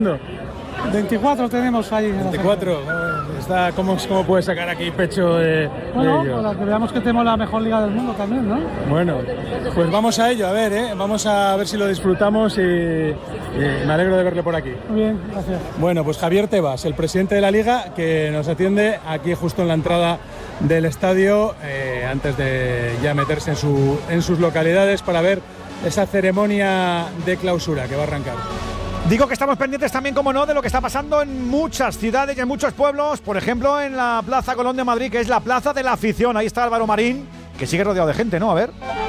24 tenemos ahí. 24, está, ¿cómo puedes sacar aquí pecho de ello? Para que veamos que tenemos la mejor liga del mundo también, ¿no? Bueno, pues vamos a ello, vamos a ver si lo disfrutamos y me alegro de verle por aquí. Muy bien, gracias. Bueno, pues Javier Tebas, el presidente de la Liga, que nos atiende aquí justo en la entrada del estadio, antes de ya meterse en sus localidades para ver esa ceremonia de clausura que va a arrancar. Digo que estamos pendientes también, como no, de lo que está pasando en muchas ciudades y en muchos pueblos. Por ejemplo, en la Plaza Colón de Madrid, que es la Plaza de la Afición. Ahí está Álvaro Marín, que sigue rodeado de gente, ¿no? A ver.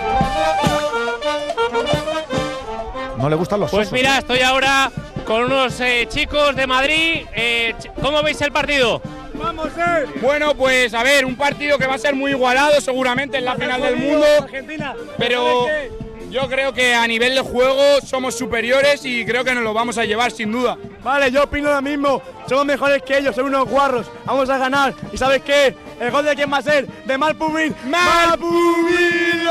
No le gustan los Pues osos, mira, estoy ahora con unos chicos de Madrid. ¿Cómo veis el partido? ¡Vamos, Bueno, pues a ver, un partido que va a ser muy igualado seguramente en la final del mundo. Argentina. Pero yo creo que a nivel de juego somos superiores y creo que nos lo vamos a llevar sin duda. Vale, yo opino lo mismo. Somos mejores que ellos, son unos guarros. Vamos a ganar. ¿Y sabes qué? ¿El gol de quién va a ser? De Malpubin. ¡Malpubin!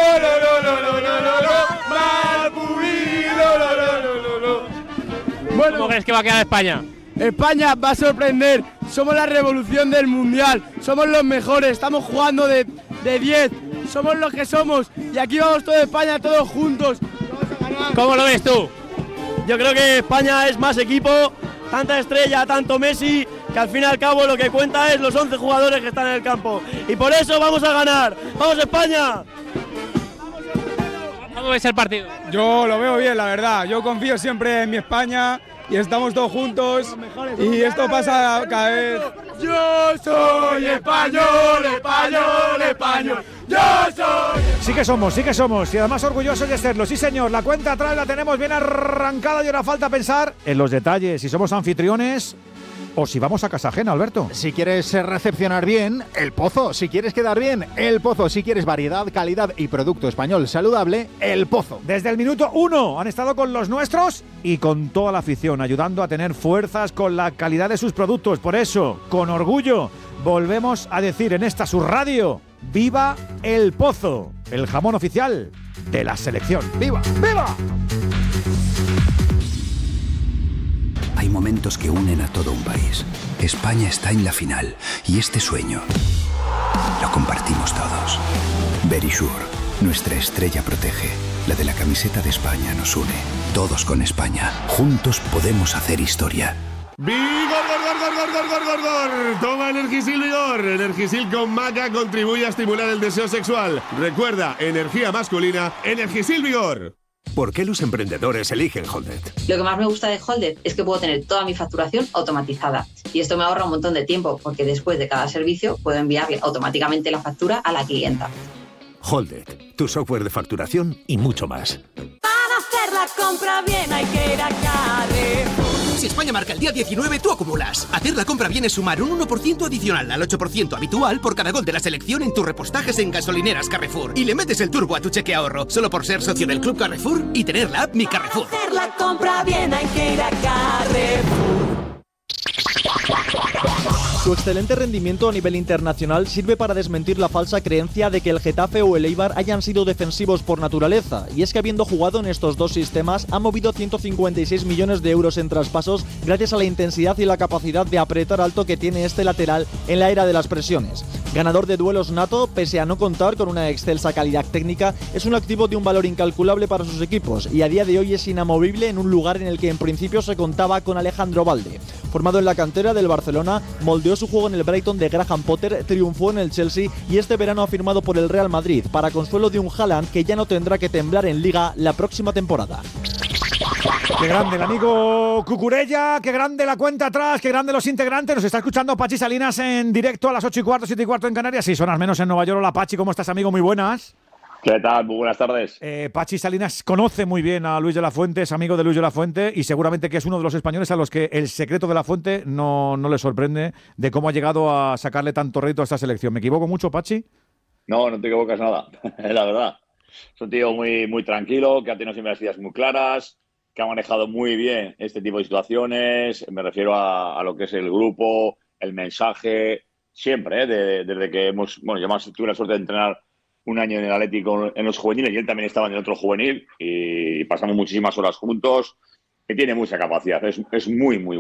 Bueno, ¿cómo crees que va a quedar España? España va a sorprender. Somos la revolución del mundial. Somos los mejores. Estamos jugando de 10. Somos los que somos. Y aquí vamos toda España, todos juntos. ¿Cómo lo ves tú? Yo creo que España es más equipo. Tanta estrella, tanto Messi, que al fin y al cabo lo que cuenta es los 11 jugadores que están en el campo. Y por eso vamos a ganar. ¡Vamos España! ¿Cómo ves el partido? Yo lo veo bien, la verdad. Yo confío siempre en mi España y estamos todos juntos. Y esto pasa cada vez. Yo soy español, español, español. Yo soy. Sí que somos, y además orgullosos de serlo. Sí, señor, la cuenta atrás la tenemos bien arrancada y ahora falta pensar en los detalles, si somos anfitriones o si vamos a casa ajena, Alberto. Si quieres recepcionar bien, El Pozo. Si quieres quedar bien, El Pozo. Si quieres variedad, calidad y producto español saludable, El Pozo. Desde el minuto 1 han estado con los nuestros y con toda la afición, ayudando a tener fuerzas con la calidad de sus productos. Por eso, con orgullo, volvemos a decir en esta subradio: ¡viva El Pozo! El jamón oficial de la selección. ¡Viva! ¡Viva! Hay momentos que unen a todo un país. España está en la final y este sueño lo compartimos todos. Verisure, nuestra estrella protege. La de la camiseta de España nos une. Todos con España. Juntos podemos hacer historia. ¡Vigor, gor! Toma Energisil Vigor. Energisil con maca contribuye a estimular el deseo sexual. Recuerda, energía masculina, Energisil Vigor. ¿Por qué los emprendedores eligen Holded? Lo que más me gusta de Holded es que puedo tener toda mi facturación automatizada. Y esto me ahorra un montón de tiempo, porque después de cada servicio puedo enviarle automáticamente la factura a la clienta. Holded, tu software de facturación y mucho más. Para hacer la compra bien hay que ir a Carrefour. Si España marca el día 19, tú acumulas. Hacer la compra bien es sumar un 1% adicional al 8% habitual por cada gol de la selección en tus repostajes en gasolineras Carrefour. Y le metes el turbo a tu cheque ahorro, solo por ser socio del Club Carrefour y tener la app Mi Carrefour. Para hacer la compra bien hay que ir a Carrefour. Su excelente rendimiento a nivel internacional sirve para desmentir la falsa creencia de que el Getafe o el Eibar hayan sido defensivos por naturaleza, y es que habiendo jugado en estos dos sistemas ha movido 156 millones de euros en traspasos gracias a la intensidad y la capacidad de apretar alto que tiene este lateral en la era de las presiones. Ganador de duelos nato, pese a no contar con una excelsa calidad técnica, es un activo de un valor incalculable para sus equipos y a día de hoy es inamovible en un lugar en el que en principio se contaba con Alejandro Balde. Formado en la cantera del Barcelona, moldeó su juego en el Brighton de Graham Potter, triunfó en el Chelsea y este verano ha firmado por el Real Madrid, para consuelo de un Haaland que ya no tendrá que temblar en Liga la próxima temporada. Qué grande el amigo Cucurella, qué grande la cuenta atrás, qué grande los integrantes. Nos está escuchando Pachi Salinas en directo a las 8:15, 7:15 en Canarias. Sí, sonas menos en Nueva York. Hola Pachi, ¿cómo estás, amigo? Muy buenas. ¿Qué tal? Muy buenas tardes. Pachi Salinas conoce muy bien a Luis de la Fuente, es amigo de Luis de la Fuente y seguramente que es uno de los españoles a los que el secreto de la Fuente no le sorprende de cómo ha llegado a sacarle tanto rédito a esta selección. ¿Me equivoco mucho, Pachi? No te equivocas nada, la verdad. Es un tío muy, muy tranquilo, que ha tenido siempre las ideas muy claras, que ha manejado muy bien este tipo de situaciones. Me refiero a lo que es el grupo, el mensaje, siempre, desde que tuve la suerte de entrenar un año en el Atlético en los juveniles y él también estaba en el otro juvenil y pasamos muchísimas horas juntos. que tiene mucha capacidad, es muy, muy